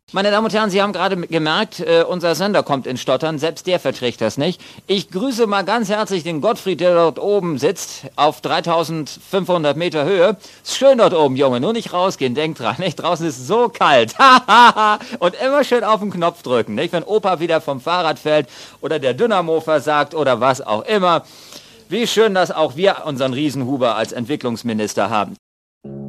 Meine Damen und Herren, Sie haben gerade gemerkt, unser Sender kommt in Stottern, selbst der verträgt das nicht. Ich grüße mal ganz herzlich den Gottfried, der dort oben sitzt, auf 3500 Meter Höhe. Ist schön dort oben, Junge, nur nicht rausgehen, denkt dran, nicht? Draußen ist so kalt. Und immer schön auf den Knopf drücken, nicht? Wenn Opa wieder vom Fahrrad fällt oder der Dynamo versagt oder was auch immer. Wie schön, dass auch wir unseren Riesenhuber als Entwicklungsminister haben.